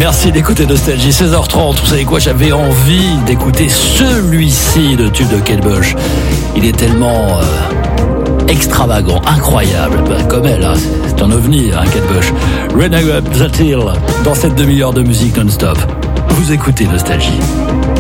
Merci d'écouter Nostalgie, 16h30. Vous savez quoi, j'avais envie d'écouter celui-ci de tube de Kate Bush. Il est tellement extravagant, incroyable, comme elle, hein. C'est un ovni, hein, Kate Bush. Renegade That Hill, dans cette demi-heure de musique non-stop. Vous écoutez Nostalgie.